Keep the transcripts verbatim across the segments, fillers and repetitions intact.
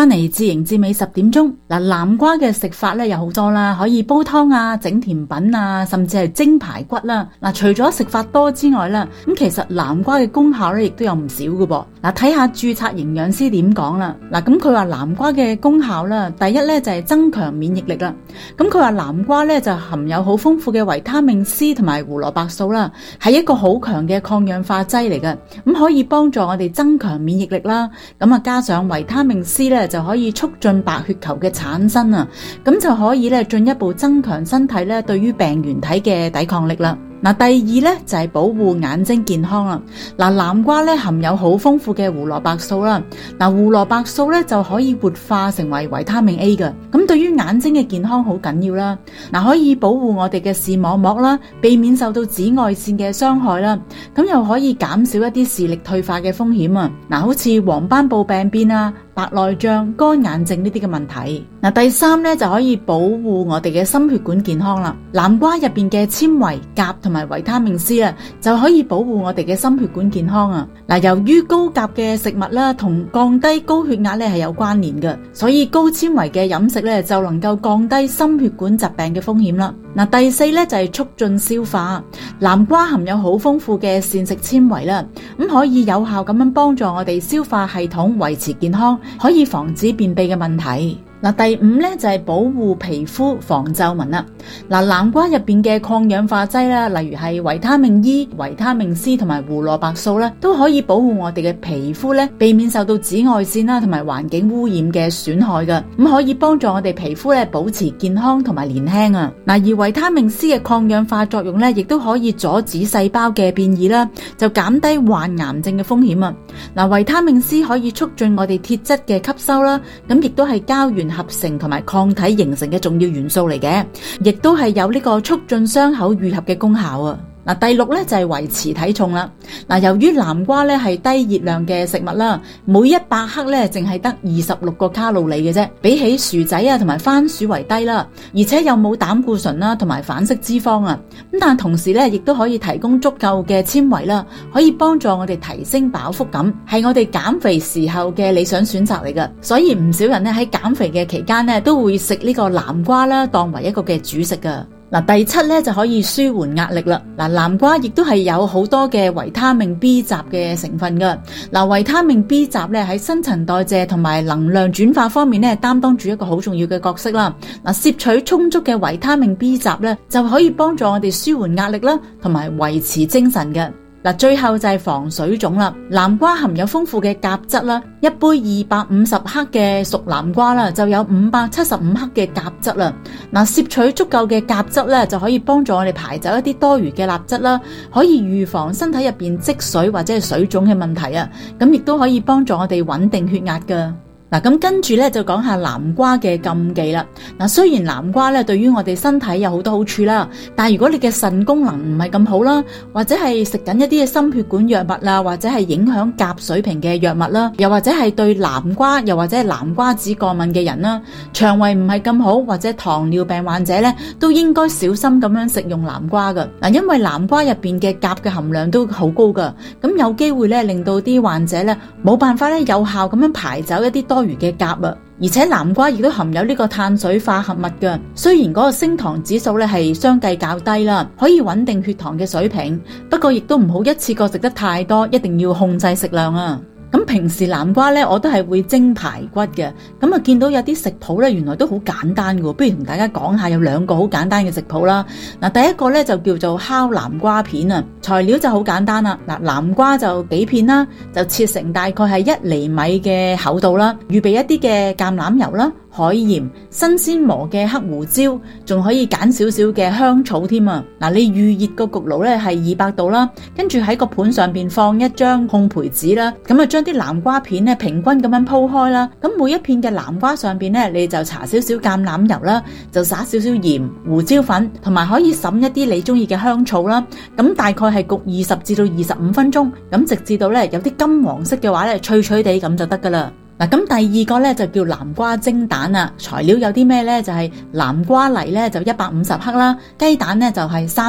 翻嚟自營至尾十點鐘。嗱，南瓜嘅食法咧有好多啦，可以煲湯啊、整甜品啊，甚至係蒸排骨啦。嗱，除咗食法多之外啦，咁其實南瓜嘅功效咧亦都有唔少嘅噃。嗱，睇下註冊營養師點講啦。嗱，咁佢話南瓜嘅功效啦，第一咧就係增強免疫力啦。咁佢話南瓜咧就含有好豐富嘅維他命 C 同埋胡蘿蔔素啦，係一個好強嘅抗氧化劑嚟嘅，咁可以幫助我哋增強免疫力啦。咁啊，加上維他命 C 咧就可以促進白血球嘅產生啊，咁就可以咧進一步增強身體咧對於病原體嘅抵抗力啦。嗱，第二咧就係保護眼睛健康啦。嗱，南瓜咧含有好豐富嘅胡蘿蔔素啦。嗱，胡蘿蔔素咧就可以活化成為維他命 A 嘅，咁對於眼睛嘅健康好緊要啦。嗱，可以保護我哋嘅視網膜啦，避免受到紫外線嘅傷害啦。咁又可以減少一啲視力退化嘅風險啊。嗱，好似黃斑部病變啊、白內障、乾眼症呢啲嘅問題。嗱，第三咧就可以保護我哋嘅心血管健康啦。南瓜入邊嘅纖維、鉀同埋維他命 C 啊，就可以保護我哋嘅心血管健康啊。嗱，由於高鉀嘅食物啦，同降低高血壓咧係有關聯嘅，所以高纖維嘅飲食咧就能夠降低心血管疾病嘅風險啦。嗱，第四咧就係促進消化。南瓜含有好豐富嘅膳食纖維啦，咁可以有效咁樣幫助我哋消化系統維持健康，可以防止便秘嘅問題。嗱，第五咧就係保護皮膚防皺紋啦。嗱，南瓜入邊嘅抗氧化劑啦，例如係維他命 E、維他命 C 同埋胡蘿蔔素咧，都可以保護我哋嘅皮膚咧，避免受到紫外線啦同埋環境污染嘅損害噶。咁可以幫助我哋皮膚咧保持健康同埋年輕啊。嗱，而維他命 C 嘅抗氧化作用咧，亦都可以阻止細胞嘅變異啦，就減低患癌症嘅風險啊。嗱，維他命 C 可以促進我哋鐵質嘅吸收啦，咁亦都係膠原合成同埋抗體形成嘅重要元素嚟嘅，亦都係有呢個促進傷口愈合嘅功效啊。嗱，第六咧就係維持體重啦。嗱，由於南瓜咧係低熱量嘅食物啦，每一百克咧淨係得二十六個卡路里嘅啫，比起薯仔啊同埋番薯為低啦，而且又冇膽固醇啦同埋反式脂肪啊。咁但同時咧亦都可以提供足夠嘅纖維啦，可以幫助我哋提升飽腹感，係我哋減肥時候嘅理想選擇嚟噶。所以唔少人咧喺減肥嘅期間咧都會食呢個南瓜啦，當為一個嘅主食噶。嗱，第七咧就可以舒緩壓力啦。嗱，南瓜亦都係有好多嘅維他命 B 集嘅成分噶。嗱，維他命 B 集咧喺新陳代謝同埋能量轉化方面咧，擔當住一個好重要嘅角色啦。嗱，攝取充足嘅維他命 B 集咧，就可以幫助我哋舒緩壓力啦，同埋維持精神嘅。嗱，最後就係防水腫啦。南瓜含有豐富嘅鉀質啦，一杯二百五十克嘅熟南瓜啦，就有五百七十五克嘅鉀質啦。嗱，攝取足夠嘅鉀質咧，就可以幫助我哋排走一啲多餘嘅鈉質啦，可以預防身體入邊積水或者係水腫嘅問題啊。咁亦都可以幫助我哋穩定血壓噶。嗱，咁跟住咧就講下南瓜嘅禁忌啦。嗱，雖然南瓜咧對於我哋身體有好多好處啦，但係如果你嘅腎功能唔係咁好啦，或者係食緊一啲嘅心血管藥物啦，或者係影響鉀水平嘅藥物啦，又或者係對南瓜又或者係南瓜子過敏嘅人啦，腸胃唔係咁好，或者糖尿病患者咧，都應該小心咁樣食用南瓜噶。嗱，因為南瓜入邊嘅鉀嘅含量都好高噶，咁有機會咧令到啲患者咧冇辦法咧有效咁樣排走一啲多餘嘅鉀啊，而且南瓜亦都含有呢個碳水化合物嘅，雖然嗰個升糖指數咧係相繼較低啦，可以穩定血糖嘅水平，不過亦都唔好一次過食得太多，一定要控制食量啊。咁平時南瓜咧，我都係會蒸排骨嘅。咁啊，見到有啲食譜咧，原來都好簡單嘅，不如同大家講下有兩個好簡單嘅食譜啦。嗱，第一個咧就叫做烤南瓜片啊，材料就好簡單啦。嗱，南瓜就幾片啦，就切成大概係一厘米嘅厚度啦，預備一啲嘅橄欖油啦、海鹽、新鮮磨嘅黑胡椒，仲可以揀少少嘅香草添啊！嗱，你預熱個焗爐咧係二百度啦，跟住喺個盤上邊放一張烘焙紙啦，咁啊將啲南瓜片咧平均咁樣鋪開啦，咁每一片嘅南瓜上邊咧你就搽少少橄欖油啦，就灑少少鹽、胡椒粉，同埋可以滲一啲你中意嘅香草啦，咁大概係焗二十至到二十五分鐘，咁直至到咧有啲金黃色嘅話咧脆脆地咁就得噶啦。嗱，咁第二個咧就叫南瓜蒸蛋啦，材料有啲咩咧？就係南瓜泥咧就一百五十克啦，雞蛋咧就係三隻，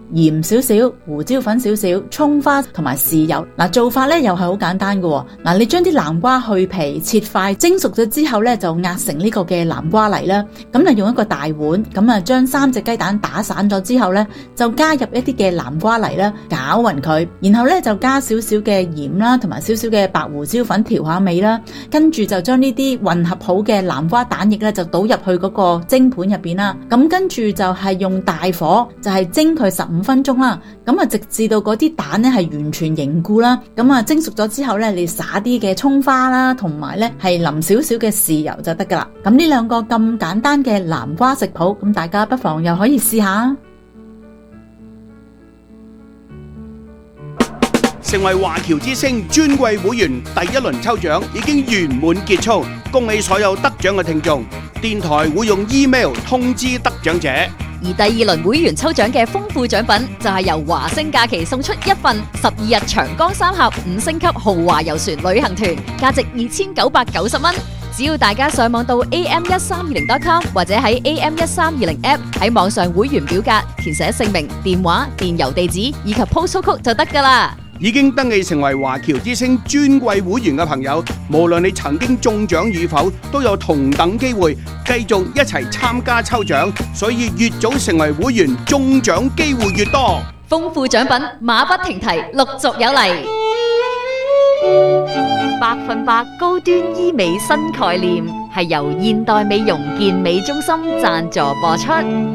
鹽少少、胡椒粉少少、蔥花同埋豉油。嗱，做法咧又係好簡單嘅。嗱，你將啲南瓜去皮切塊，蒸熟咗之後咧就壓成呢個嘅南瓜泥啦。咁啊用一個大碗，咁啊將三隻雞蛋打散咗之後咧，就加入一啲嘅南瓜泥啦，攪勻佢，然後咧就加少少嘅鹽啦，同埋少少嘅白胡椒粉調下味啦。跟住就將呢啲混合好嘅南瓜蛋液咧就倒入去嗰個蒸盤入邊啦。咁跟住就係用大火，就係蒸佢十五分鐘啦。咁啊直至到嗰啲蛋咧係完全凝固啦。咁啊蒸熟咗之後咧，你撒啲嘅蔥花啦，同埋咧係淋少少嘅豉油就得噶啦。咁呢兩個咁簡單嘅南瓜食譜，咁大家不妨又可以試下。 成為華僑之星尊貴會員第一輪抽獎已經圓滿結束，恭喜所有得獎嘅聽眾。電台會用 email 通知得獎者。 而第二輪會員抽獎嘅豐富獎品就係由華星假期送出一份十二日長江三峽五星級豪華遊船旅行團，價值二千九百九十蚊。只要大家上網到 a m 一三二零 dot com 或者喺 A M 一三二零 app 喺網上會員表格填寫姓名、電話、電郵地址以及 postal code 就得噶啦。 已經登記成為華僑之星尊貴會員嘅朋友，無論你曾經中獎與否，都有同等機會繼續一齊參加抽獎，所以越早成為會員，中獎機會越多。 豐富獎品馬不停蹄，陸續有嚟。百分百高端醫美新概念係由現代美容健美中心贊助播出。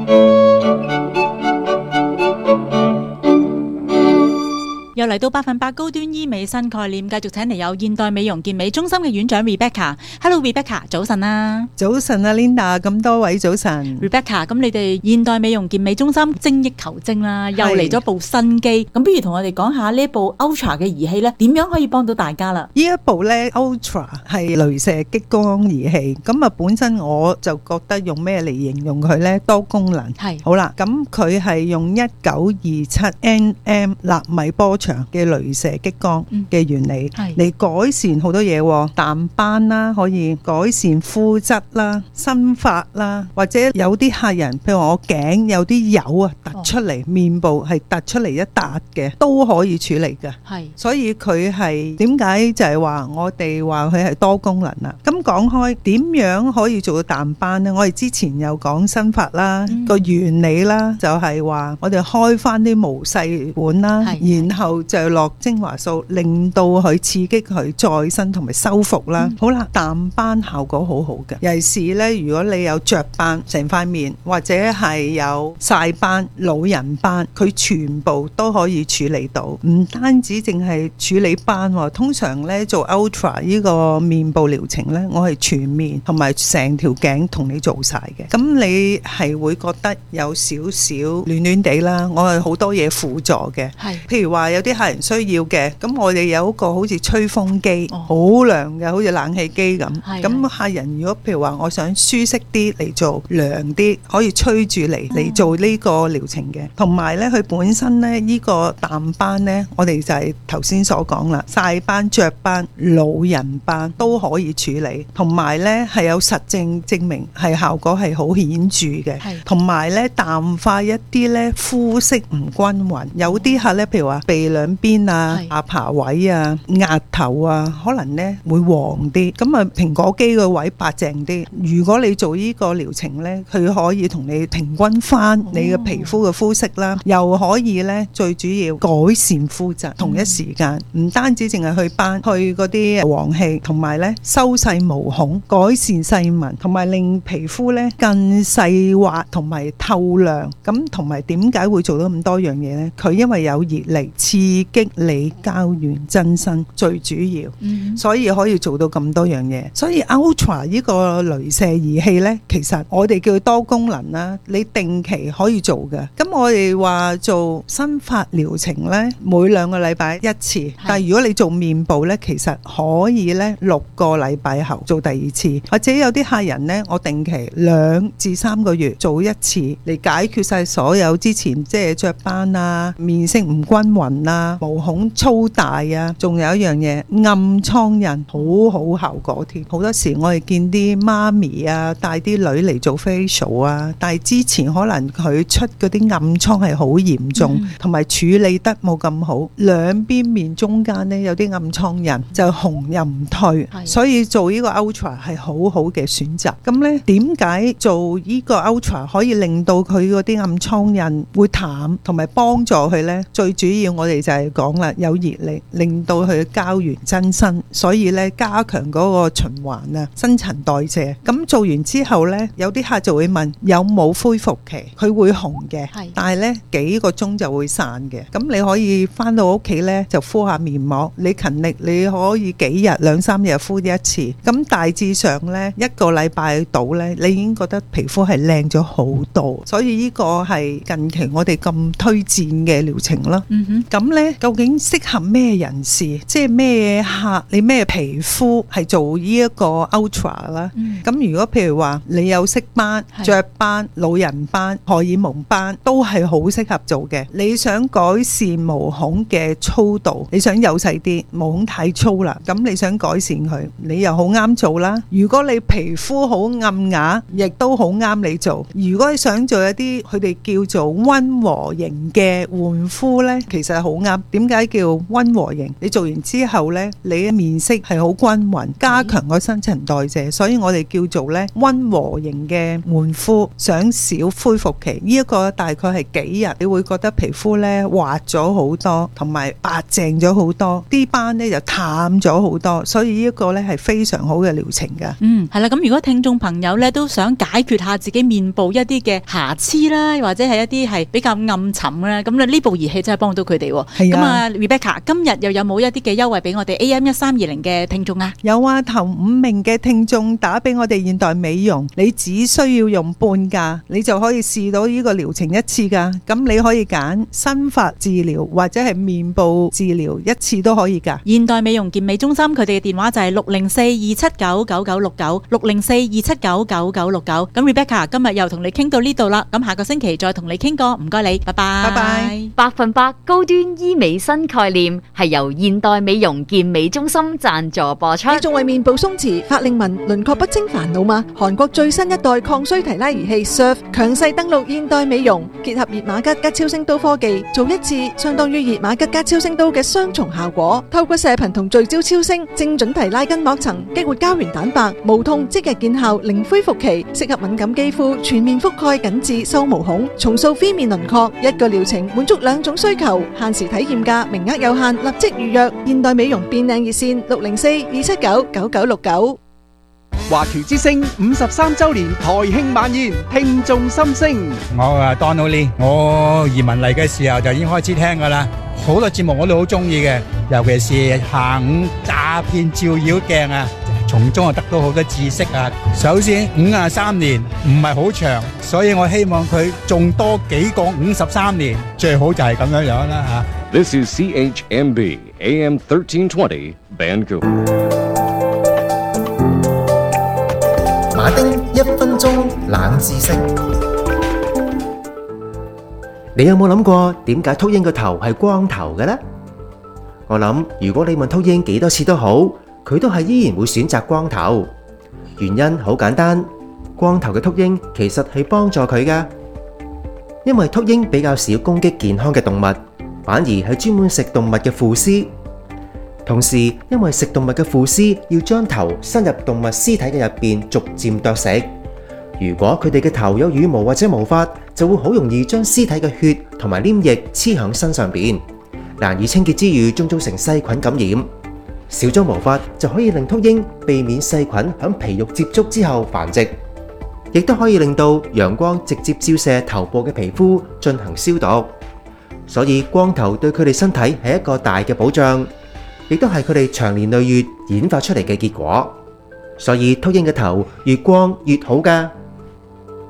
又嚟到百分百高端醫美新概念，繼續請嚟有現代美容健美中心嘅院長 Rebecca。Hello Rebecca，早晨啊！ 早晨啊 Linda， 咁多位早晨。 Rebecca，咁你哋現代美容健美中心精益求精啦，又嚟咗部新機，咁不如同我哋講下呢一部 Ultra 嘅儀器咧，點樣可以幫到大家啦？ 呢一部咧 Ultra 係雷射激光儀器，咁啊本身我就覺得用咩嚟形容佢咧？多功能。係。好啦，咁佢係用一九二七 N M 納米波長嘅雷射激光嘅原理嚟改善好多嘢，淡斑啦，可以改善膚質啦、新髮啦，或者有啲客人譬如我頸有啲油啊突出嚟，哦、面部係突出嚟一笪嘅，都可以處理嘅。係，所以佢係點解就係話我哋話佢係多功能啦。咁講開點樣可以做到淡斑呢？我哋之前有講新髮啦，個、嗯、原理啦，就係話我哋開翻啲毛細管啦，然後就落精華素，令到佢刺激佢再生同埋修復啦。嗯、好啦，淡斑效果好好嘅，尤其是咧，如果你有雀斑成塊面，或者係有曬斑、老人斑，佢全部都可以處理到。唔單止淨係處理斑，通常咧做 Ultra 呢個面部療程咧，我係全面同埋成條頸同你做晒嘅。咁你係會覺得有少少暖暖地啦。我係好多嘢輔助嘅，係譬如話有啲客人需要嘅，咁我哋有一個好似吹風機，好涼嘅，好似冷氣機咁。咁客人如果譬如話我想舒適啲嚟做，涼啲，可以吹住嚟嚟做呢個療程嘅。同埋咧，佢本身咧呢個淡斑咧，我哋就係頭先所講啦，曬斑、雀斑、老人斑都可以處理。同埋咧係有實證證明係效果係好顯著嘅。同埋咧淡化一啲咧膚色唔均勻，有啲客咧譬如話鼻兩邊啊、下巴位啊、額頭啊，可能咧會黃啲。咁啊，蘋果肌個位白淨啲。如果你做呢個療程咧，佢可以同你平均翻你嘅皮膚嘅膚色啦，又可以咧最主要改善膚質。同一時間唔單止淨係去斑，去嗰啲黃氣，同埋咧收細毛孔，改善細紋，同埋令皮膚咧更細滑同埋透亮。咁同埋點解會做到咁多樣嘢咧？佢因為有熱力刺激你膠原增生，最主要，嗯、所以可以做到咁多樣嘢。所以 Ultra 呢個雷射儀器呢，其實我哋叫佢多功能啦，你定期可以做嘅。咁我哋話做新髮療程呢，每兩個禮拜一次，但係如果你做面部呢，其實可以呢六個禮拜後做第二次，或者有啲客人呢，我定期兩至三個月做一次，嚟解決晒所有之前即係雀斑啊、面色唔均勻啊。 啊，毛孔粗大啊，仲有一樣嘢暗瘡印，好好效果添。好多時我哋見啲媽咪啊帶啲女嚟做 facial 啊，但係之前可能佢出嗰啲暗瘡係好嚴重，同埋、嗯、處理得冇咁好，兩邊面中間呢有啲暗瘡印，就紅又唔退，所以做呢個 Ultra 係好好嘅選擇。咁呢點解做呢個 Ultra 可以令到佢嗰啲暗瘡印會淡，同埋幫助佢呢？最主要我哋就係講啦，有熱力令到佢嘅膠原增生，所以呢加強嗰個循環啊，新陳代謝。咁做完之後呢，有啲客就會問有冇恢復期？佢會紅嘅，但係呢幾個鐘就會散嘅。咁你可以翻到屋企呢就敷下面膜，你勤力你可以幾日兩三日敷一次。咁大致上呢一個禮拜到呢，你已經覺得皮膚係靚咗好多。所以呢個係近期我哋咁推薦嘅療程咯。嗯哼，咁呢究竟適合咩人士？即係咩客？你咩皮膚係做呢一個 Ultra 啦？咁、嗯、如果譬如話你有色斑、雀斑、老人斑、荷爾蒙斑，都係好適合做嘅。你想改善毛孔嘅粗度，你想幼細啲，毛孔太粗啦，咁你想改善佢，你又好啱做啦。如果你皮膚好暗啞，亦都好啱你做。如果你想做一啲佢哋叫做溫和型嘅換膚呢，其實好啱。點解叫溫和型？你做完之後呢，你嘅面色係好均勻，加強個新陳代謝，所以我哋叫做呢溫和型嘅換膚。想少恢復期，呢、這、一個大概係幾日，你會覺得皮膚呢滑咗好多，同埋白淨咗好多，啲斑呢就淡咗好多，所以呢一個呢係非常好嘅療程噶。 嗯，係啦，咁如果聽眾朋友呢都想解決下自己面部一啲嘅瑕疵啦，或者係一啲係比較暗沉啦，咁咧呢部儀器真係幫到佢哋。係啊，咁啊 Rebecca 今日又有冇一啲嘅優惠俾我哋 A M 一三二零嘅聽眾啊？ 有啊，頭五名嘅聽眾打俾我哋現代美容，你只需要用半價，你就可以試到呢個療程一次噶。咁你可以揀生髮治療或者係面部治療，一次都可以噶。 現代美容健美中心佢哋嘅電話就係六零四二七九九九六九六零四二七九九九六九。咁 Rebecca 今日又同你傾到呢度啦，咁下個星期再同你傾過，唔該你，拜拜。 拜拜。 百分百高端醫美新概念係由現代美容健美中心贊助播出。 你仲為面部鬆弛、法令紋、輪廓不清煩惱嗎？韓國最新一代抗衰提拉儀器 Surf 強勢登陸現代美容，結合熱瑪吉加超聲刀科技，做一次相當於熱瑪吉加超聲刀嘅雙重效果。透過射頻同聚焦超聲，精準提拉筋膜層，激活膠原蛋白，無痛即日見效，零恢復期，適合敏感肌膚，全面覆蓋緊致收毛孔，重塑 V 面輪廓。一個療程滿足兩種需求，限時體驗價，名額有限，立即預約。現代美容變靚熱線六零四二七九九九六九。 華僑之聲五十三周年台慶晚宴，聽眾心聲。 我啊 Donald Lee， 我移民嚟嘅時候就已經開始聽噶啦，好多節目我都好中意嘅，尤其是下午詐騙照妖鏡啊，從中啊得到好多知識啊。首先五十三年唔係好長，所以我希望佢仲多幾個五十三年，最好就係咁樣樣啦吓。 This is C H M B A M thirteen twenty Vancouver。 馬丁一分鐘冷知識，你有冇諗過點解禿鷹個頭係光頭嘅呢？我諗如果你問禿鷹幾多次都好，佢都係依然會選擇光頭。原因好簡單，光頭嘅禿鷹其實係幫助佢㗎，因為禿鷹比較少攻擊健康嘅動物，反而係專門食動物嘅腐屍。同時，因為食動物嘅腐屍要將頭伸入動物屍體嘅入邊，逐漸啄食。如果佢哋嘅頭有羽毛或者毛髮，就會好容易將屍體嘅血同埋黏液黐響身上邊，難以清潔之餘，仲造成細菌感染。少咗毛髮就可以令禿鷹避免細菌響皮肉接觸之後繁殖，亦都可以令到陽光直接照射頭部嘅皮膚進行消毒。所以光頭對佢哋身體係一個大嘅保障，亦都係佢哋長年累月演化出嚟嘅結果。所以禿鷹嘅頭越光越好㗎。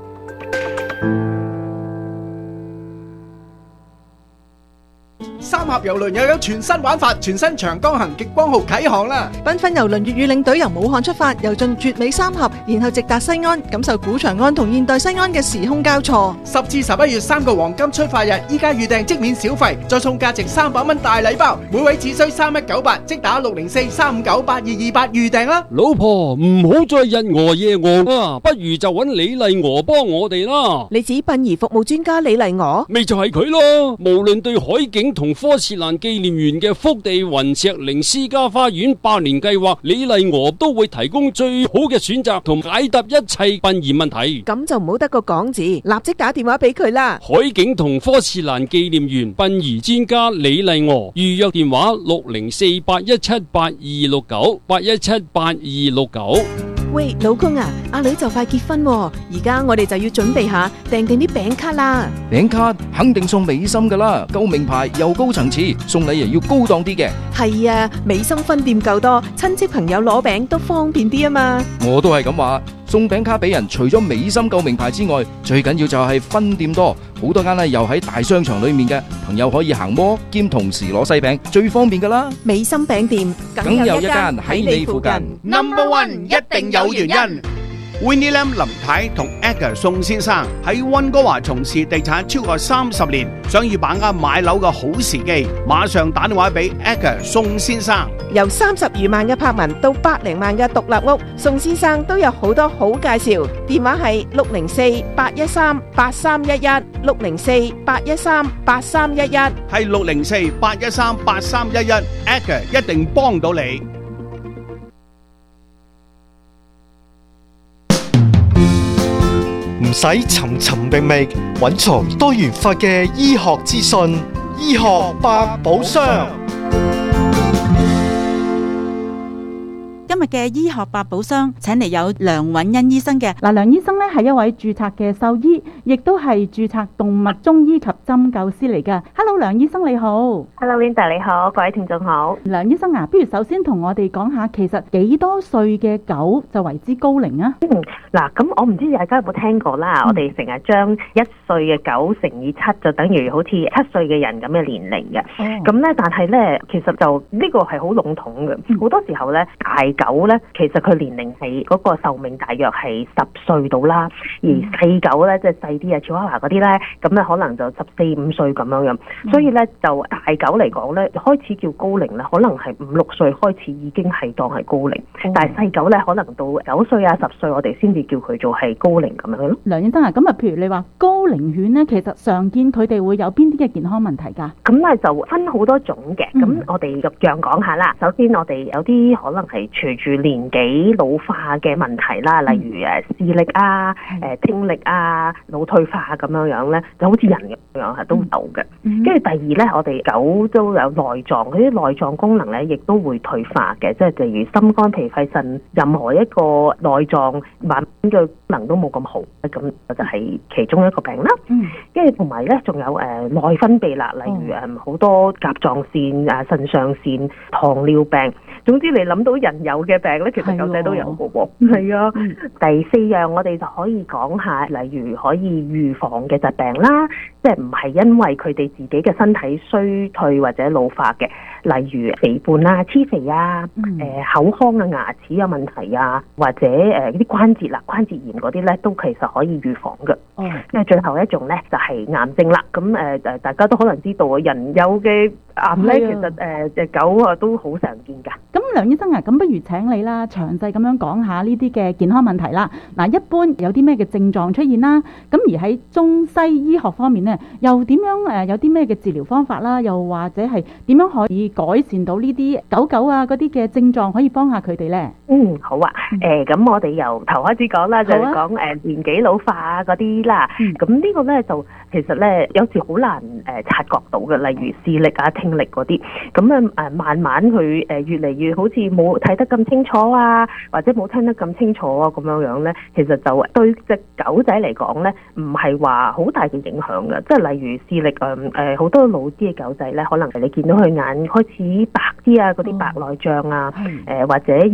三下峽郵輪又有全新玩法，全新長江行極光號啟航啦！ 繽紛郵輪粵語領隊由武漢出發，遊進絕美三峽，然後直達西安，感受古長安同現代西安嘅時空交錯。 十至十一月三個黃金出發日，依家預訂即免小費，再送價值三百蚊大禮包，每位只需三一九八，即打六零四三五九八二二八預訂啦！ 老婆唔好再日餓夜餓啊，不如就揾李麗娥幫我哋啦。 你指殯儀服務專家李麗娥？ 咪就係佢咯，無論對海景同科切蘭紀念園嘅福地雲石靈私家花園百年計劃，李麗娥都會提供最好嘅選擇同解答一切殯儀問題。 咁就唔好得個講字，立即打電話俾佢啦。 海景同科切蘭紀念園殯儀專家李麗娥，預約電話六零四八一七八二六九八一七八二六九。 喂，老公啊，阿女就快結婚喎，而家我哋就要準備下訂定啲餅卡啦。 餅卡肯定送美心噶啦，夠名牌又高層次，送禮又要高檔啲嘅。 係啊，美心分店夠多，親戚朋友攞餅都方便啲啊嘛。 我都係咁話，送餅卡俾人，除咗美心夠名牌之外，最緊要就係分店多，好多間咧又喺大商場裏面嘅，朋友可以行摩兼同時攞西餅，最方便噶啦。 美心餅店梗有一間喺你附近。 Number One 一定有原因。Winnie Lam 林太同 Edgar 宋先生喺溫哥華從事地產超過三十年，想要把握買樓嘅好時機，馬上打電話俾 Edgar 宋先生。 由三十餘萬嘅柏文到百零萬嘅獨立屋，宋先生都有好多好介紹。電話係六零四八一三八三一一，六零四八一三八三一一， 係六零四八一三八三一一 ，Edgar 一定幫到你。 唔使尋尋覓覓，揾從多元化嘅醫學資訊，醫學百寶箱。 今日嘅醫學百寶箱請嚟有梁允欣醫生嘅。嗱，梁醫生咧係一位註冊嘅獸醫，亦都係註冊動物中醫及針灸師嚟噶。Hello， 梁醫生你好。 Hello，Linda 你好，各位聽眾好。 梁醫生啊，不如首先同我哋講下，其實幾多歲嘅狗就為之高齡啊？ 嗯，嗱，咁我唔知大家有冇聽過啦。嗯、我哋成日將一歲嘅狗乘以七，就等於好似七歲嘅人咁嘅年齡嘅。咁咧、哦，但係咧，其實就呢、這個係好籠統嘅。好、嗯、多時候咧，大狗咧，其實佢年齡係嗰個壽命大約係十歲到啦，而細狗咧即係細啲啊，喬娃娃嗰啲咧，咁咧可能就十四五歲咁樣樣。嗯、所以咧就大狗嚟講咧，開始叫高齡咧，可能係五六歲開始已經係當係高齡，嗯、但係細狗咧可能到九歲啊十歲，我哋先至叫佢做係高齡咁樣咯。 梁醫生啊，咁啊，譬如你話高齡犬咧，其實常見佢哋會有邊啲嘅健康問題㗎？咁咧就分好多種嘅，咁、嗯、我哋逐樣講下啦。首先我哋有啲可能係隨住年紀老化嘅問題啦，例如誒視力啊、誒、嗯、聽力啊、腦退化咁樣樣咧，就好似人咁樣係都有嘅。跟住、嗯、第二咧，我哋狗都有內臟，嗰啲內臟功能咧亦都會退化嘅，即係例如心肝脾肺腎，任何一個內臟慢慢嘅功能都冇咁好，咁就係其中一個病啦。跟住同埋咧，仲有誒內分泌啦，例如誒好多甲狀腺啊、腎上腺、糖尿病，總之你諗到人有嘅病咧，其實狗仔都有嘅喎。係啊，嗯、第四樣我哋就可以講下，例如可以預防嘅疾病啦，即係唔係因為佢哋自己嘅身體衰退或者老化嘅，例如肥胖啊、黐肥啊、嗯呃、口腔啊、牙齒有問題啊，或者誒啲關節啦、關節炎嗰啲咧，都其實可以預防嘅。哦，因為最後一種咧就係、是、癌症啦。咁誒誒，大家都可能知道啊，人有嘅癌咧，其實誒隻、呃、狗啊都好常見㗎。 咁梁醫生啊，咁不如請你啦，詳細咁樣講下呢啲嘅健康問題啦。嗱，一般有啲咩嘅症狀出現啦？咁而喺中西醫學方面咧，又點樣誒有啲咩嘅治療方法啦？又或者係點樣可以改善到呢啲狗狗啊嗰啲嘅症狀，可以幫下佢哋咧？ 嗯，好啊。誒，咁我哋由頭開始講啦，就係講誒年紀老化啊嗰啲啦。咁呢個咧就其實咧有時好難誒察覺到嘅，例如視力啊、聽力嗰啲。咁啊誒慢慢佢誒越嚟越好似冇睇得咁清楚啊，或者冇聽得咁清楚啊咁樣樣咧，其實就對隻狗仔嚟講咧，唔係話好大嘅影響嘅。即係例如視力誒誒好多老啲嘅狗仔咧，可能你見到佢眼開始白啲啊，嗰啲白內障啊，誒、嗯呃、或者弱視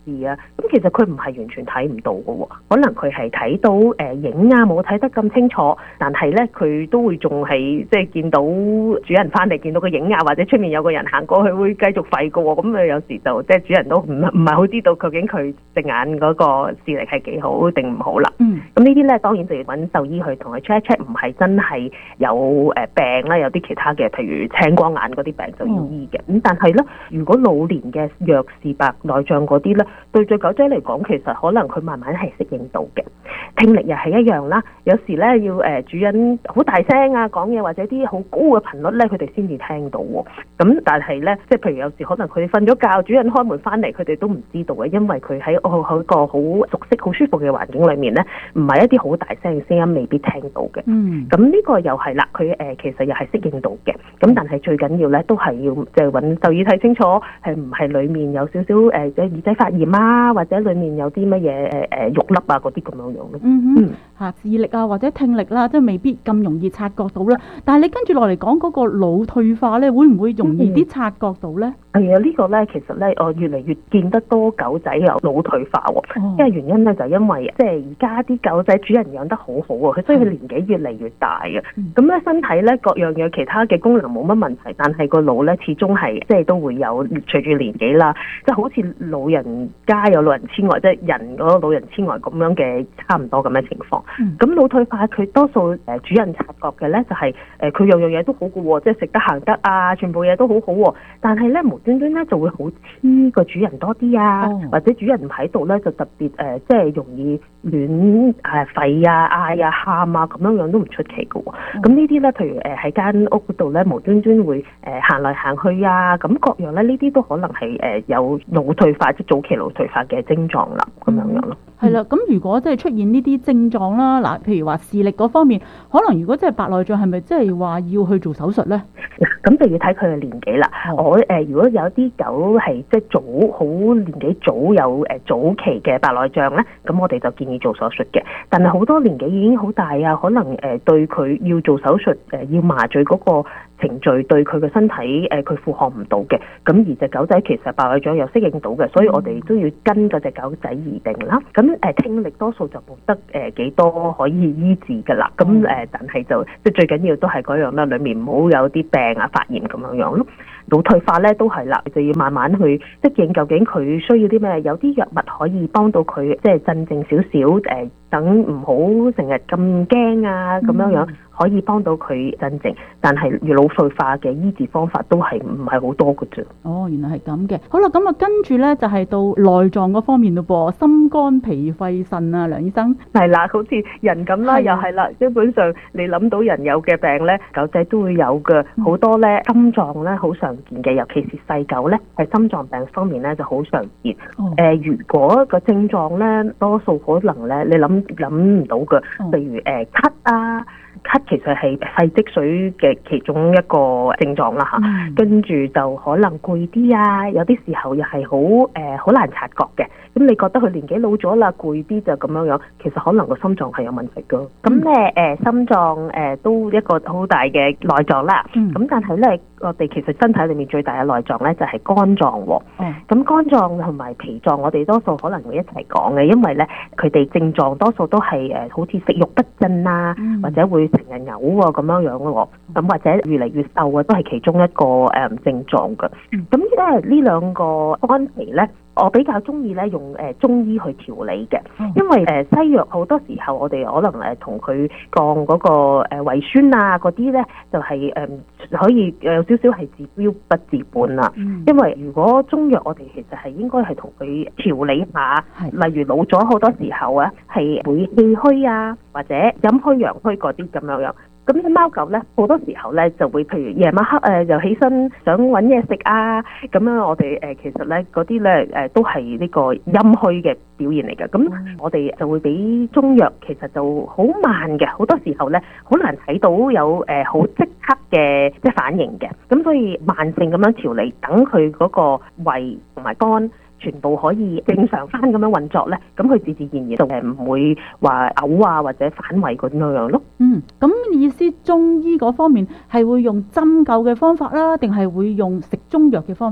視啊，咁其實佢唔係完全睇唔到嘅喎，可能佢係睇到誒、呃、影啊冇睇得咁清楚，但係咧佢都會仲係即係見到主人翻嚟見到個影啊，或者出面有個人行過去會繼續吠嘅喎，咁啊有時就即係主人都唔唔係好知道究竟佢隻眼嗰個視力係幾好定唔好啦。嗯，咁呢啲咧當然就要揾獸醫去同佢 check check，唔係真係有誒病啦，有啲其他嘅譬如青光眼嗰啲病就要醫嘅。咁、嗯、但係咧，如果老年嘅弱視白內障嗰啲咧，對隻狗仔嚟講，其實可能佢慢慢係適應到嘅。聽力又係一樣啦，有時咧要誒主人好大聲啊講嘢，或者啲好高嘅頻率咧，佢哋先至聽到喎。咁但係咧，即係譬如有時可能佢哋瞓咗覺，主人開門翻嚟，佢哋都唔知道嘅，因為佢喺我喺個好熟悉、好舒服嘅環境裏面咧，唔係一啲好大聲嘅聲音，未必聽到嘅。嗯，咁呢個又係啦，佢誒其實又係適應到嘅。咁但係最緊要咧，都係要即係揾獸醫睇清楚，係唔係裡面有少少誒即係耳仔發炎啊，或者裡面有啲乜嘢誒誒肉粒啊嗰啲咁樣樣咯。 嗯哼，嚇視力啊或者聽力啦，即係未必咁容易察覺到啦。但係你跟住落嚟講嗰個腦退化咧，會唔會容易啲察覺到咧？ 係啊，呢個咧其實咧，我越嚟越見得多狗仔有腦退化喎。哦、因為原因咧就係因為即係而家啲狗仔主人養得好好啊，佢所以佢年紀越嚟越大嘅。咁咧、嗯、身體咧各樣嘢其他嘅功能冇乜問題，但係個腦咧始終係即係都會有隨住年紀啦，即係好似老人家有老人痴呆，即係人嗰個老人痴呆咁樣嘅差唔多咁嘅情況。咁腦、嗯、退化佢多數誒主人察覺嘅咧就係誒佢樣樣嘢都好嘅喎，即係食得行得啊，全部嘢都好好喎，但係咧無端端咧就會好黐個主人多啲啊，哦、或者主人唔喺度咧就特別誒、呃、即係容易亂誒吠啊、嗌啊、喊啊咁樣樣都唔出奇嘅喎。咁、嗯、呢啲咧，譬如誒喺間屋嗰度咧無端端會誒、呃、行嚟行去啊，咁各樣咧呢啲都可能係誒、呃、有腦退化即係早期腦退化嘅症狀啦，咁樣樣咯。 係啦、嗯，咁如果即係出現呢啲症狀啦，嗱，譬如話視力嗰方面，可能如果即係白內障，係咪即係話要去做手術咧？ 咁就要睇佢嘅年紀啦。哦、我誒、呃、如果有啲狗係即係早好年紀早有誒、呃、早期嘅白內障咧，咁我哋就建議做手術嘅。但係好多年紀已經好大啊，可能誒、呃、對佢要做手術誒、呃、要麻醉嗰個程序對佢嘅身體誒佢負荷唔到嘅。咁而隻狗仔其實白內障又適應到嘅，所以我哋都要跟嗰隻狗仔而定啦。咁誒、呃、聽力多數就冇得誒幾、呃、多可以醫治㗎啦。咁誒、呃、但係就即係最緊要都係嗰樣啦，裡面唔好有啲病啊發炎咁樣樣咯。腦退化咧都係啦，就要慢慢去適應究竟佢需要啲咩，有啲藥物可以幫到佢即係鎮靜少少誒，等唔好成日咁驚啊咁樣樣。可以幫到佢鎮靜，但係腦退化嘅醫治方法都係唔係好多嘅啫。哦，原來係咁嘅。好啦，咁啊跟住咧就係到內臟嗰方面咯噃，心肝脾肺腎啊，梁醫生。係啦，好似人咁啦，又係啦，基本上你諗到人有嘅病咧，狗仔都會有嘅。好多咧心臟咧好常見嘅，尤其是細狗咧，係心臟病方面咧就好常見。誒、哦呃，如果個症狀咧，多數可能咧你諗諗唔到嘅，例如誒、呃、咳啊。咳其實係肺積水嘅其中一個症狀啦嚇，嗯、跟住就可能攰啲啊，有啲時候又係好誒好難察覺嘅。咁你覺得佢年紀老咗啦，攰啲就咁樣樣，其實可能個心臟係有問題㗎。咁咧誒心臟誒、呃、都一個好大嘅內臟啦。咁、嗯、但係咧，我哋其實身體裏面最大嘅內臟咧就係肝臟喎。咁、嗯、肝臟同埋脾臟，我哋多數可能會一齊講嘅，因為咧佢哋症狀多數都係誒好似食慾不振啊，嗯、或者會成日嘔喎咁樣樣咯。咁或者越嚟越瘦啊，都係其中一個誒、呃、症狀㗎。咁咧呢兩個肝脾咧。我比較中意咧用誒中醫去調理嘅，因為誒西藥好多時候我哋可能誒同佢降嗰個誒胃酸啊嗰啲咧，就係誒可以有少少係治標不治本啦。嗯、因為如果中藥我哋其實係應該係同佢調理下，的例如老咗好多時候啊，係會氣虛啊，或者陰虛陽虛嗰啲咁樣樣。咁啲貓狗咧，好多時候咧就會，譬如夜晚黑誒又起身想揾嘢食啊，咁樣我哋誒其實咧嗰啲咧誒都係呢個陰虛嘅表現嚟嘅。咁我哋就會俾中藥，其實就好慢嘅，好多時候咧好難睇到有誒好即刻嘅即係反應嘅。咁所以慢性咁樣調理，等佢嗰個胃同埋肝全部可以正常翻咁樣運作咧，咁佢自自然然就誒唔會話嘔啊或者反胃嗰啲樣咯。嗯，咁意思中醫嗰方面係會用針灸嘅方法啦，定係會用食中藥嘅方法咧？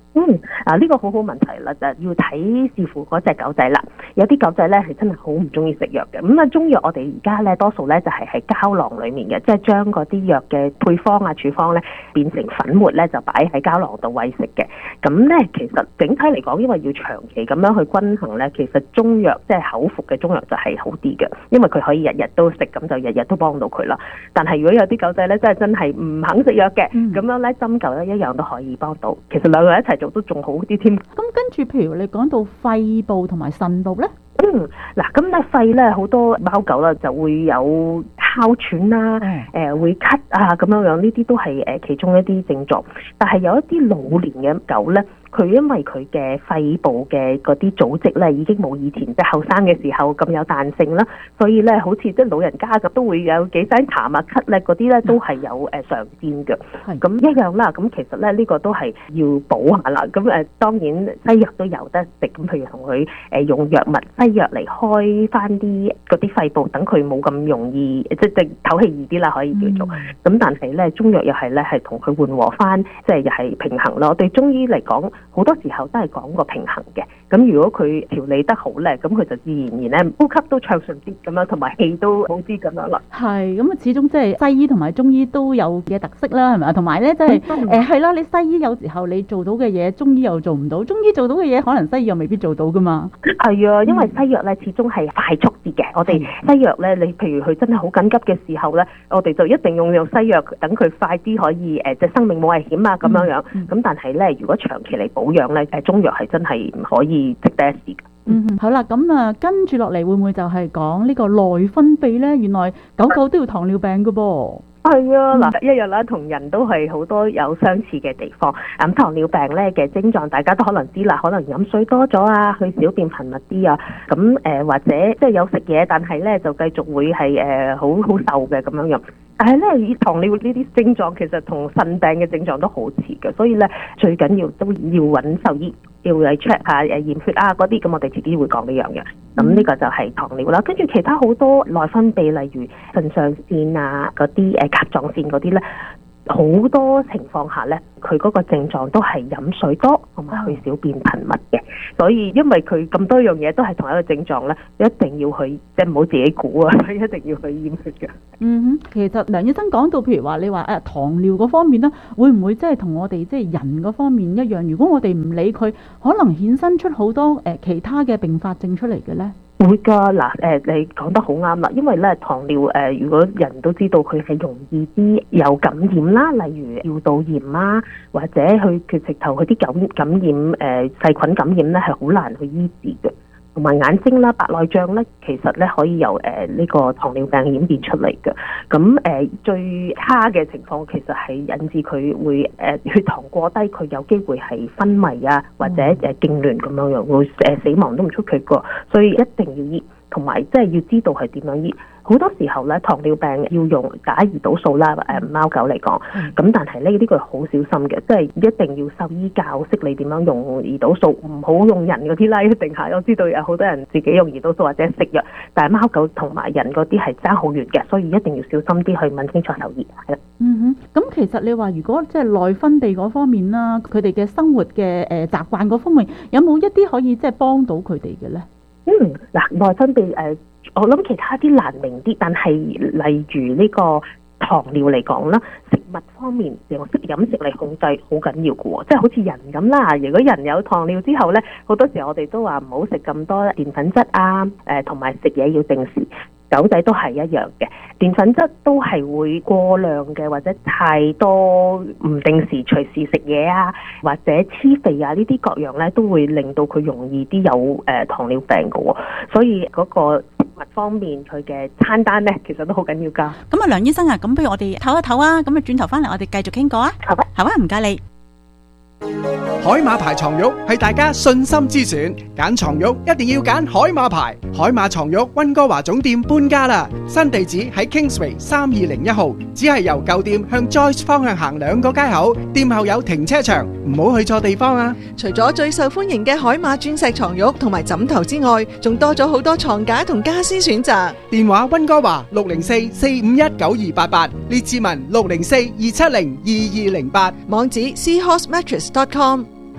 嗯，啊呢、這個好好問題啦，就要睇視乎嗰隻狗仔啦。有啲狗仔咧係真係好唔中意食藥嘅，咁啊中藥我哋而家咧多數咧就係喺膠囊裡面嘅，即係將嗰啲藥嘅配方啊處方咧變成粉末咧就擺喺膠囊度餵食嘅。咁咧其實整體嚟講，因為要長期咁樣去均衡咧，其實中藥即係口服嘅中藥就係好啲嘅，因為佢可以日日都食，咁就日日都幫到佢啦。但係如果有啲狗仔咧真係真係唔肯食藥嘅，咁、嗯、樣咧針灸咧一樣都可以幫到。其實兩個一齊做都仲好啲添。 咁跟住，譬如你講到肺部同埋腎部咧， 嗯，嗱，咁咧肺咧好多貓狗啦就會有哮喘啦，誒、嗯呃、會咳啊咁樣樣，呢啲都係誒其中一啲症狀。但係有一啲老年嘅狗咧，佢因為佢嘅肺部嘅嗰啲組織咧已經冇以前即係後生嘅時候咁有彈性啦，所以咧好似即係老人家咁都會有幾聲痰啊咳咧嗰啲咧都係有誒常見嘅。咁一樣啦，咁其實咧呢、這個都係要補下啦。咁誒、呃、當然西藥都有得食，咁譬如同佢誒用藥物西藥嚟開翻啲嗰啲肺部，等佢冇咁容易即係唞氣易啲啦，可以叫做。咁、嗯、但係咧中藥又係咧係同佢緩和翻，即係又係平衡咯。對中醫嚟講，好多時候都係講個平衡嘅。咁如果佢調理得好咧，咁佢就自然而然咧呼吸都暢順啲咁樣，同埋氣都好啲咁樣啦。 係咁啊，始終即係西醫同埋中醫都有嘅特色啦，係咪啊？同埋咧，即係誒係啦，你西醫有時候你做到嘅嘢，中醫又做唔到；中醫做到嘅嘢，可能西醫又未必做到噶嘛。 係啊，因為西藥咧始終係快速啲嘅。我哋西藥咧，你譬如佢真係好緊急嘅時候咧，我哋就一定用用西藥，等佢快啲可以誒，即係生命冇危險啊咁樣樣。咁、嗯嗯、但係咧，如果長期嚟保養咧，誒中藥係真係唔可以值得一試嘅。 嗯，好啦，咁啊，跟住落嚟會唔會就係講呢個內分泌咧？原來狗狗都要糖尿病噶噃。 係啊，嗱、嗯、一樣啦，同人都係好多有相似嘅地方。咁糖尿病咧嘅症狀，大家都可能知啦，可能飲水多咗啊，去小便頻密啲啊，咁誒、呃、或者即係有食嘢，但係咧就繼續會係誒好好瘦嘅咁樣樣。但係咧，以糖尿呢啲症狀其實同腎病嘅症狀都好似嘅，所以咧最緊要都要揾獸醫，要嚟 check 下誒驗血啊嗰啲，咁我哋自己會講呢樣嘅。咁呢個就係糖尿啦，跟住其他好多內分泌，例如腎上腺啊嗰啲誒甲狀腺嗰啲咧。好多情況下咧，佢嗰個症狀都係飲水多同埋去小便頻密嘅，所以因為佢咁多樣嘢都係同一個症狀咧，一定要去即係唔好自己估啊，一定要去驗血嘅。 嗯哼，其實梁醫生講到，譬如話你話誒糖尿嗰方面咧，會唔會即係同我哋即係人嗰方面一樣？如果我哋唔理佢，可能衍生出好多誒、呃、其他嘅併發症出嚟嘅咧？ 會㗎，嗱誒，你講得好啱啦，因為咧糖尿誒、呃，如果人都知道佢係容易啲有感染啦，例如尿道炎啦，或者去佢直頭佢啲感感染誒、呃、細菌感染咧，係好難去醫治嘅。同埋眼睛啦、白內障咧，其實咧可以由誒呢、呃這個糖尿病演變出嚟嘅。咁誒、呃、最差嘅情況其實係引致佢會誒、呃、血糖過低，佢有機會係昏迷啊，或者誒痙攣咁樣樣，會誒死亡都唔出奇㗎。所以一定要醫，同埋即係要知道係點樣醫。好多時候咧，糖尿病要用打胰島素啦，誒貓狗嚟講，咁、嗯、但係咧呢個好小心嘅，即係一定要獸醫教識你點樣用胰島素，唔好用人嗰啲啦，一定係。我知道有好多人自己用胰島素或者食藥，但係貓狗同埋人嗰啲係爭好遠嘅，所以一定要小心啲去問清楚獸醫。係啦。 嗯哼，咁其實你話如果即係內分泌嗰方面啦，佢哋嘅生活嘅誒習慣嗰方面，有冇一啲可以即係幫到佢哋嘅咧？ 嗯，嗱，內分泌誒。呃我諗其他啲難明啲，但係例如呢個糖尿嚟講啦，食物方面用飲食嚟控制好緊要嘅喎，即係好似人咁啦。如果人有糖尿之後咧，好多時候我哋都話唔好食咁多澱粉質啊，誒同埋食嘢要定時。狗仔都係一樣嘅，澱粉質都係會過量嘅，或者太多唔定時隨時食嘢啊，或者黐肥啊，呢啲各樣咧都會令到佢容易啲有誒、呃、糖尿病嘅喎。所以嗰個食物方面佢嘅餐單咧，其實都好緊要㗎。 咁啊，梁醫生啊，咁不如我哋唞一唞啊，咁啊轉頭翻嚟我哋繼續傾過啊。 好啊， 好啊，唔該你。 海馬牌床褥係大家信心之選，揀床褥一定要揀海馬牌。海馬床褥溫哥華總店搬家啦，新地址喺 Kingsway 三二零一號，只係由舊店向 Joyce 方向行兩個街口，店後有停車場，唔好去錯地方啊！ 除咗最受歡迎嘅海馬鑽石床褥同埋枕頭之外，仲多咗好多床架同家私選擇。 電話溫哥華六零四四五一九二八八，列治文六零四二七零二二零八， 網址 seahorse mattress dot com。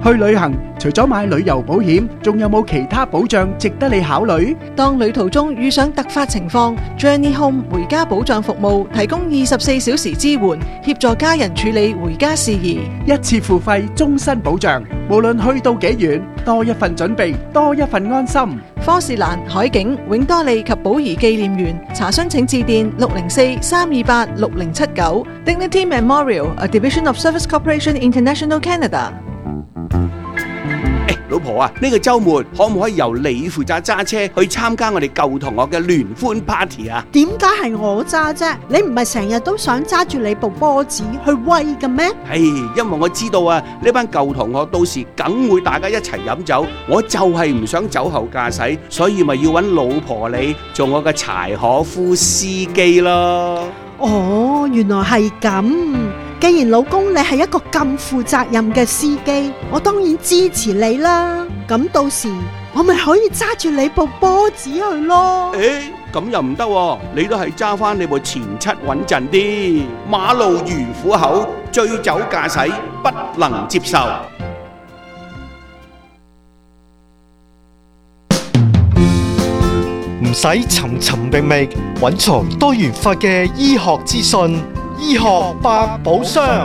去旅行除咗買旅遊保險，仲有冇其他保障值得你考慮？ 當旅途中遇上突發情況 ，Journey Home 回家保障服務提供二十四小時支援，協助家人處理回家事宜。 一次付費，終身保障，無論去到幾遠，多一份準備，多一份安心。 科士蘭、海景、永多利及寶儀紀念園查詢請致電六零四三二八六零七九。Dignity Memorial，a division of Service Corporation International Canada。 老婆啊，呢個週末可唔可以由你負責揸車去參加我哋舊同學嘅聯歡 party 啊？ 點解係我揸啫？你唔係成日都想揸住你部波子去威嘅咩？ 係，因為我知道啊，呢班舊同學到時梗會大家一齊飲酒，我就係唔想酒後駕駛，所以咪要揾老婆你做我嘅柴可夫司機咯。 哦，原來係咁。既然老公你係一個咁負責任嘅司機，我當然支持你啦。咁到時我咪可以揸住你部波子去咯。 誒，咁又唔得喎，你都係揸翻你部前七穩陣啲。馬路如虎口，醉酒駕駛不能接受。 唔使尋尋覓覓，蘊藏多元化嘅醫學資訊。醫學百寶箱。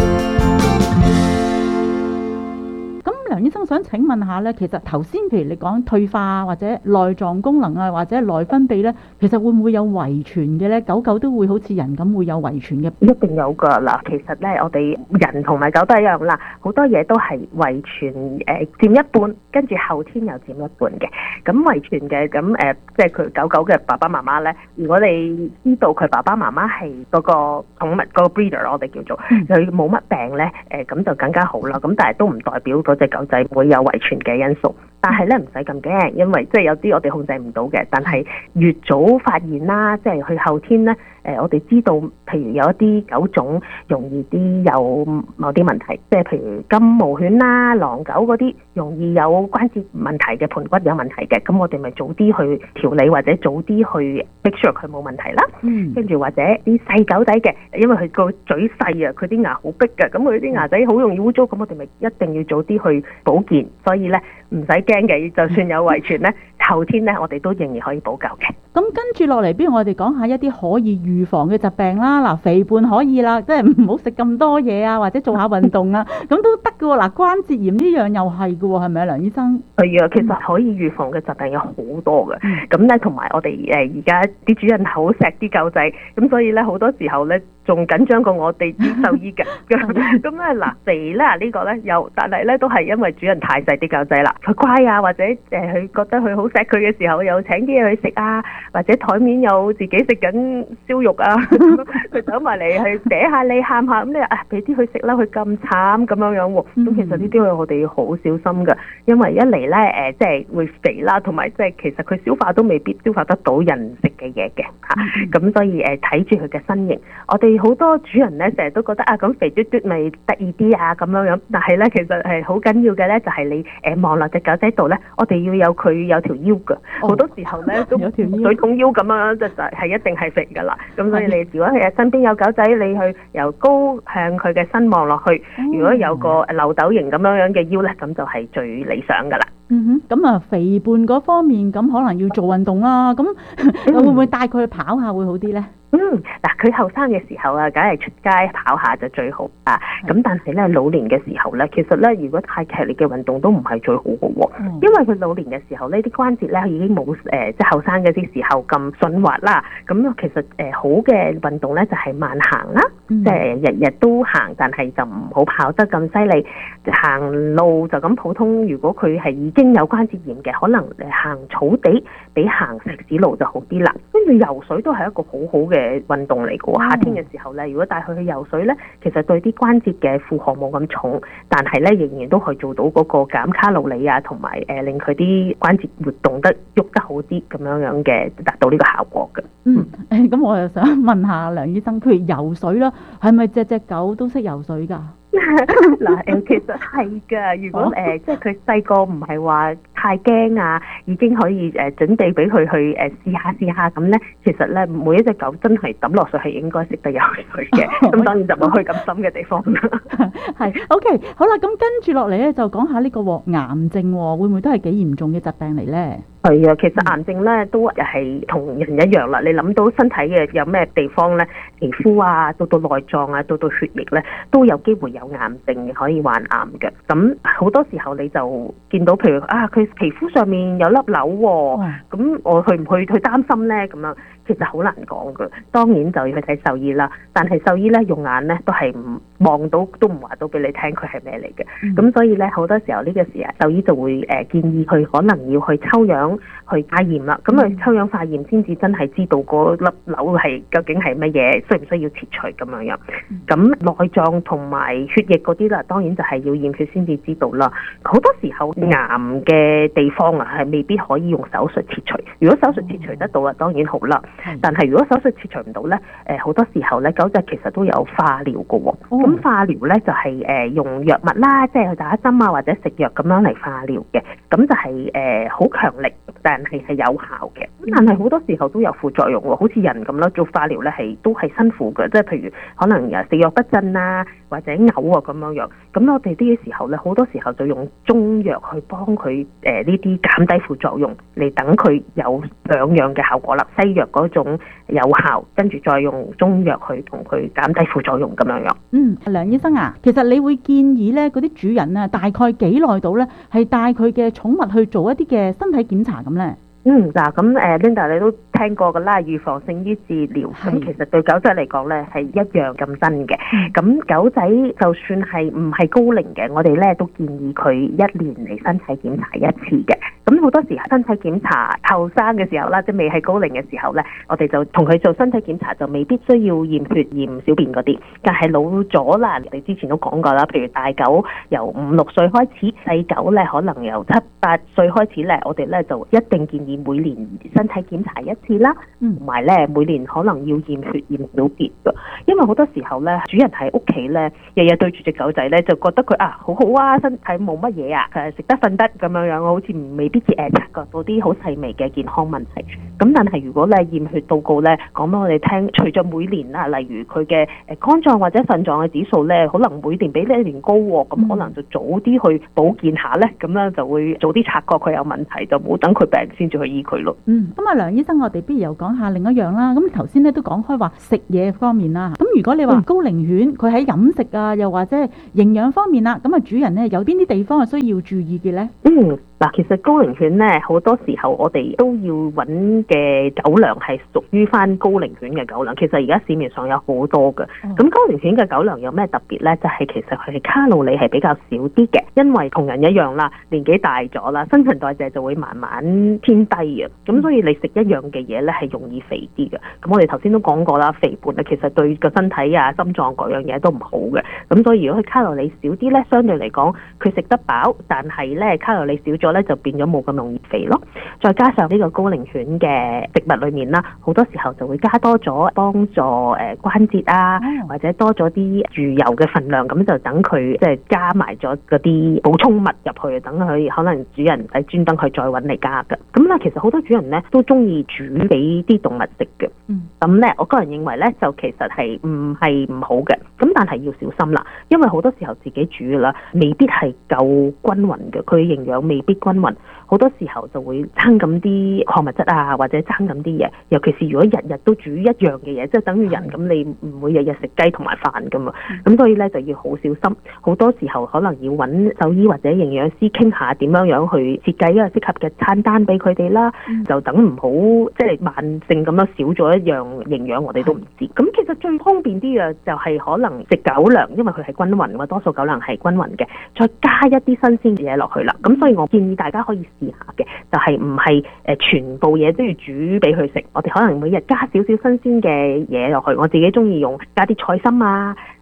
咁梁醫生想請問下咧，其實頭先譬如你講退化或者內臟功能啊，或者內分泌咧，其實會唔會有遺傳嘅咧？狗狗都會好似人咁會有遺傳嘅？ 一定有噶嗱，其實咧我哋人同埋狗都一樣啦，好多嘢都係遺傳誒佔一半，跟住後天又佔一半嘅。咁遺傳嘅咁誒，即係佢狗狗嘅爸爸媽媽咧，如果你知道佢爸爸媽媽係嗰個寵物嗰個 breeder， 我哋叫做佢冇乜病咧，誒咁就更加好啦。咁但係都唔代表嗰隻狗仔會有遺傳嘅因素。但係咧唔使咁驚，因為即係有啲我哋控制唔到嘅。但係越早發現啦，即係佢後天咧，誒我哋知道，譬如有一啲狗種容易啲有某啲問題，即係譬如金毛犬啦、狼狗嗰啲容易有關節問題嘅，盤骨有問題嘅，咁我哋咪早啲去調理或者早啲去 make sure 佢冇問題啦。嗯，跟住或者啲細狗仔嘅，因為佢個嘴細啊，佢啲牙好逼嘅，咁佢啲牙仔好容易污糟，咁我哋咪一定要早啲去保健。所以咧唔使驚嘅，就算有遺傳咧，後天咧我哋都仍然可以補救嘅。 咁跟住落嚟，不如我哋講下一啲可以預防嘅疾病啦。嗱，肥胖可以啦，即係唔好食咁多嘢啊，或者做下運動啊，咁都得嘅喎。嗱，關節炎呢樣又係嘅喎，係咪啊，梁醫生？ 係啊，其實可以預防嘅疾病有好多嘅。咁咧同埋我哋誒而家啲主人好錫啲狗仔，咁所以咧好多時候咧仲緊張過我哋啲獸醫嘅。咁咧嗱，肥咧呢個咧又，但係咧都係因為主人太錫啲狗仔啦，佢乖啊，或者誒佢覺得佢好錫佢嘅時候，又請啲嘢去食啊，或者台面有自己食緊燒肉啊，佢走埋嚟去嗲下你喊下，咁你啊俾啲佢食啦，佢咁慘咁樣樣喎。咁其實呢啲我哋要好小心㗎，因為一嚟咧誒即係會肥啦，同埋即係其實佢消化都未必消化得到人食嘅嘢嘅嚇。咁所以誒睇住佢嘅身形，我哋好多主人咧成日都覺得啊咁肥嘟嘟咪得意啲啊咁樣樣，但係咧其實係好緊要嘅咧，就係你誒望落隻狗仔度咧，我哋要有佢有條腰㗎。好多時候咧都水桶腰咁樣，就係一定係肥㗎啦。咁所以你如果係身邊有狗仔，你去由高向佢嘅身望落去，如果有個漏斗形咁樣樣嘅腰咧，咁就係最理想㗎啦。 嗯哼，咁啊肥胖嗰方面，咁可能要做運動啦。咁會唔會帶佢去跑下會好啲咧？ 嗯，嗱，佢後生嘅時候啊，梗係出街跑下就最好啊。咁但係咧，老年嘅時候咧，其實咧，如果太劇烈嘅運動都唔係最好嘅喎。嗯、因為佢老年嘅時候呢啲關節咧已經冇誒、呃，即係後生嗰啲時候咁順滑啦。咁其實誒、呃、好嘅運動咧就係、是、慢行啦，嗯、即係日日都行，但係就唔好跑得咁犀利。行路就咁普通，如果佢係已經有關節炎嘅，可能誒行草地比行石屎路就好啲啦。跟住游水都係一個好好嘅運動嚟嘅喎。夏天嘅時候咧，如果帶佢去游水咧，其實對啲關節嘅負荷冇咁重，但係咧仍然都可以做到嗰個減卡路里啊，同埋誒令佢啲關節活動得喐得好啲咁樣樣嘅，達到呢個效果嘅。 嗯，誒咁我又想問下梁醫生，譬如游水啦，係咪隻隻狗都識游水㗎？ 嗯， 嗱誒，其實係㗎。如果誒、呃、即係佢細個唔係話太驚啊，已經可以誒、呃、準備俾佢去誒、呃、試下試下咁咧。其實咧，每一隻狗真係抌落水係應該識得游水嘅。咁當然就冇去咁深嘅地方啦。 係 OK， 好啦，咁跟住落嚟咧就講下呢個喎癌症喎，會唔會都係幾嚴重嘅疾病嚟咧？ 係啊，其實癌症咧都係同人一樣啦。你諗到身體嘅有咩地方咧，皮膚啊，到到內臟啊，到到血液咧，都有機會有癌症嘅，可以患癌嘅。咁好多時候你就見到，譬如啊，佢皮膚上面有粒瘤喎，咁我去唔去去擔心咧？咁樣其實好難講嘅。當然就要去睇獸醫啦。但係獸醫咧用眼咧都係唔望到，都唔話到俾你聽佢係咩嚟嘅。咁、嗯、所以咧好多時候呢個時候獸醫就會誒、呃、建議佢可能要去抽樣去化驗啦。咁佢抽樣化驗先至真係知道嗰粒瘤係究竟係乜嘢，需唔需要切除咁樣樣。咁內臟同埋血液嗰啲啦，當然就係要驗血先至知道啦。好多時候癌嘅地方啊，係未必可以用手術切除。如果手術切除得到啊，當然好啦。但係如果手術切除唔到咧，誒好多時候咧狗隻其實都有化療嘅喎。咁、哦、化療咧就係、是、誒用藥物啦，即係去打針啊或者食藥咁樣嚟化療嘅。咁就係誒好強力，但係係有效嘅。但係好多時候都有副作用喎，好似人咁啦，做化療咧係都係辛苦嘅，即係譬如可能誒食藥不振啊，或者嘔啊咁樣樣。咁我哋呢啲時候咧，好多時候就用中藥去幫佢誒呢啲減低副作用，嚟等佢有兩樣嘅效果啦。西藥嗰種有效，跟住再用中藥去同佢減低副作用咁樣樣。 嗯，梁醫生啊，其實你會建議咧嗰啲主人啊，大概幾耐到咧係帶佢嘅寵物去做一啲嘅身體檢查咁咧？ 嗯，嗱咁誒 Linda 你都聽過㗎啦，預防勝於治療。咁其實對狗仔嚟講咧係一樣咁真嘅。咁、嗯、狗仔就算係唔係高齡嘅，我哋咧都建議佢一年嚟身體檢查一次嘅。咁好多時身體檢查後生嘅時候啦，即係未係高齡嘅時候咧，我哋就同佢做身體檢查，就未必需要驗血驗小便嗰啲。但係老咗啦，你之前都講過啦，譬如大狗由五六歲開始，細狗咧可能由七八歲開始咧，我哋咧就一定建議每年身體檢查一次啦，同埋咧每年可能要驗血驗小便㗎。因為好多時候咧，主人喺屋企咧，日日對住隻狗仔咧，就覺得佢啊好好啊，身體冇乜嘢啊，誒食得瞓得咁樣樣，好似未必誒察覺到啲好細微嘅健康問題。咁但係如果咧驗血報告咧講俾我哋聽，隨着每年啦，例如佢嘅誒肝臟或者腎臟嘅指數咧，可能每年比呢一年高喎，咁可能就早啲去保健下咧，咁樣就會早啲察覺佢有問題，就冇等佢病先至去醫佢咯。 嗯，咁啊梁醫生，我哋不如又講下另一樣啦。咁頭先咧都講開話食嘢方面啦。咁如果你話高齡犬佢喺飲食啊，又或者營養方面啦，咁啊主人咧有邊啲地方係需要注意嘅咧？ 嗯。嗱，其實高齡犬咧，好多時候我哋都要揾嘅狗糧係屬於翻高齡犬嘅狗糧。其實而家市面上有好多嘅，咁、嗯、高齡犬嘅狗糧有咩特別咧？就係、是、其實佢係卡路里係比較少啲嘅，因為同人一樣啦，年紀大咗啦，新陳代謝就會慢慢偏低嘅，咁所以你食一樣嘅嘢咧係容易肥啲嘅。咁我哋頭先都講過啦，肥胖咧其實對個身體啊、心臟各樣嘢都唔好嘅。咁所以如果佢卡路里少啲咧，相對嚟講佢食得飽，但係咧卡路里少咗咧就變咗冇咁容易肥咯。再加上呢個高齡犬嘅食物裏面啦，好多時候就會加多咗幫助誒關節啊，或者多咗啲豬油嘅份量，咁就等佢即係加埋咗嗰啲補充物入去，等佢可能主人喺專登去再揾嚟加嘅。咁咧其實好多主人咧都中意煮俾啲動物食嘅。咁咧我個人認為咧就其實係唔係唔好嘅，咁但係要小心啦，因為好多時候自己煮嘅啦，未必係夠均勻嘅，佢營養未必均勻，好多時候就會爭咁啲礦物質啊，或者爭咁啲嘢。尤其是如果日日都煮一樣嘅嘢，即係等於人咁，你唔會日日食雞同埋飯噶嘛。咁所以咧就要好小心，好多時候可能要揾獸醫或者營養師傾下點樣樣去設計一個適合嘅餐單俾佢哋啦。嗯、就等唔好即係慢性咁樣少咗一樣營養，我哋都唔知。咁其實最方便啲嘅就係可能食狗糧，因為佢係均勻嘅，多數狗糧係均勻嘅，再加一啲新鮮嘅嘢落去啦。咁所以我建議大家可以試下嘅，就係唔係誒全部嘢都要煮俾佢食，我哋可能每日加少少新鮮嘅嘢落去。我自己中意用加啲菜心啊、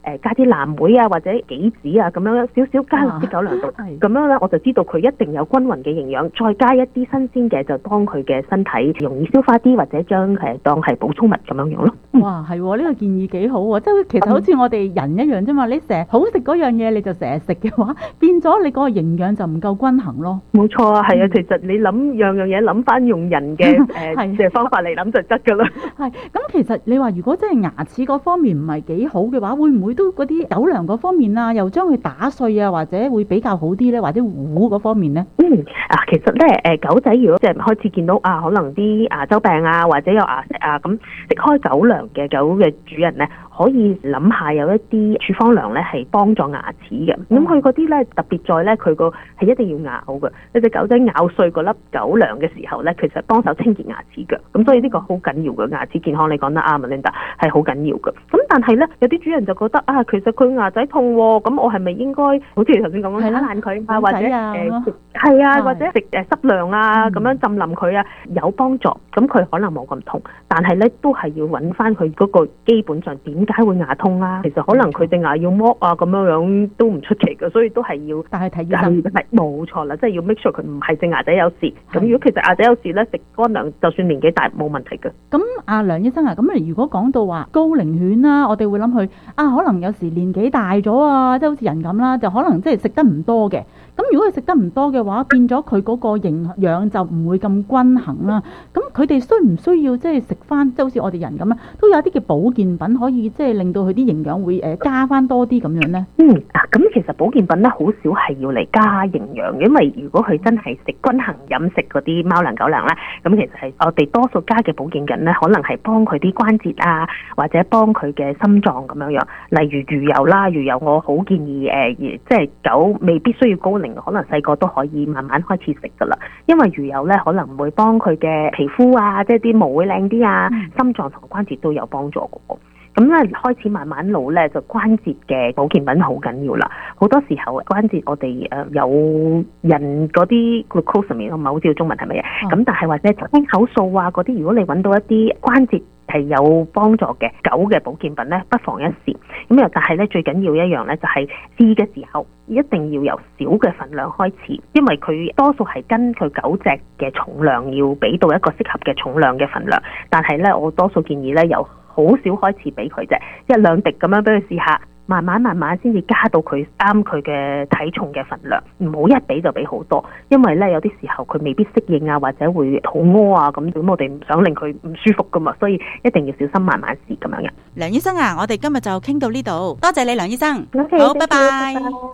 誒加啲藍莓啊或者杞子啊咁樣少少加落啲狗糧度，咁樣咧我就知道佢一定有均勻嘅營養，再加一啲新鮮嘅就幫佢嘅身體容易消化啲，或者將誒當係補充物咁樣樣咯。 哇，係喎，呢個建議幾好喎！即係其實好似我哋人一樣啫嘛，你成日好食嗰樣嘢你就成日食嘅話，變咗你嗰個營養就唔夠均衡咯。 冇錯啊，係啊，其實你諗樣樣嘢諗翻用人嘅誒嘅方法嚟諗就得㗎啦。 係，咁其實你話如果真係牙齒嗰方面唔係幾好嘅話，會唔會都嗰啲狗糧嗰方面啊，又將佢打碎啊，或者會比較好啲咧，或者糊嗰方面咧？ 嗯，啊，其實咧誒狗仔如果即係開始見到啊，可能啲牙周病啊，或者有牙石啊，咁食開狗糧嘅狗嘅主人咧，可以諗下有一啲處方糧咧係幫助牙齒嘅。咁佢嗰啲咧特別在咧，佢個係一定要咬嘅。一隻狗仔咬碎嗰粒狗糧嘅時候咧，其實幫手清潔牙齒嘅。咁所以呢個好緊要嘅，牙齒健康你講得啱啊 Linda，係好緊要嘅。咁但係咧有啲主人就覺得啊，其實佢牙仔痛喎，咁我係咪應該好似你頭先講咁打爛佢啊，或者誒係啊，或者食誒濕糧啊咁樣浸淋佢啊，有幫助。咁佢可能冇咁痛，但係咧都係要揾翻佢嗰個基本上點解會牙痛啊？其實可能佢隻牙要剝啊，咁樣樣都唔出奇嘅，所以都係要但係睇醫生。 係冇錯啦，即係要 make sure 佢唔係隻牙仔有事。咁如果其實牙仔有事咧，食乾糧就算年紀大冇問題嘅。 咁阿梁醫生啊，咁如果講到話高齡犬啦，我哋會諗佢啊，可能有時年紀大咗啊，即係好似人咁啦，就可能即係食得唔多嘅。咁如果佢食得唔多嘅話，變咗佢嗰個營養就唔會咁均衡啦。咁佢哋需唔需要即係食翻，即係好似我哋人咁啊，都有一啲嘅保健品可以即係令到佢啲營養會誒加翻多啲咁樣咧？ 嗯，啊，咁其實保健品咧好少係要嚟加營養嘅，因為如果佢真係食均衡飲食嗰啲貓糧狗糧咧，咁其實係我哋多數加嘅保健品咧，可能係幫佢啲關節啊，或者幫佢嘅心臟咁樣樣。例如魚油啦，魚油我好建議誒、呃，即係狗未必需要高齡，可能細個都可以慢慢開始食噶啦。因為魚油咧可能會幫佢嘅皮膚啊，即係啲毛會靚啲啊，嗯、心臟同關節都有幫助嘅。咁咧開始慢慢老咧，就關節嘅保健品好緊要啦。好多時候關節我哋誒有人嗰啲 glucose 上面，我唔係好知道中文係咪嘢。咁、嗯、但係或者青口素啊嗰啲，如果你揾到一啲關節係有幫助嘅狗嘅保健品咧，不妨一試。咁又但係咧最緊要一樣咧，就係試嘅時候一定要由少嘅份量開始，因為佢多數係跟佢狗隻嘅重量要俾到一個適合嘅重量嘅份量。但係咧我多數建議咧由好少開始俾佢啫，一兩滴咁樣俾佢試下，慢慢慢慢先至加到佢啱佢嘅體重嘅份量，唔好一俾就俾好多，因為咧有啲時候佢未必適應啊，或者會肚屙啊咁，咁我哋唔想令佢唔舒服噶嘛，所以一定要小心慢慢試咁樣嘅。 梁醫生啊，我哋今日就傾到呢度，多謝你梁醫生， Okay, 好，拜拜。